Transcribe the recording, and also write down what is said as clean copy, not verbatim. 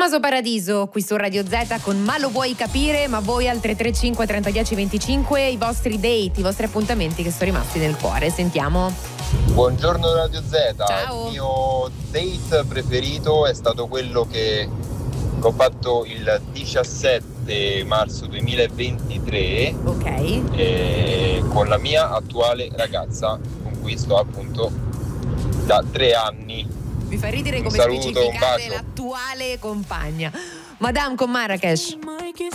Tommaso Paradiso qui su Radio Z con Ma lo vuoi capire? Ma voi al 335 3010 25 i vostri date, i vostri appuntamenti che sono rimasti nel cuore. Sentiamo. Buongiorno Radio Z. Ciao. Il mio date preferito è stato quello che ho fatto il 17 marzo 2023 con la mia attuale ragazza, con cui sto appunto da 3 anni. Mi fa ridere come saluto, specificare l'attuale compagna. Madame con Marrakesh.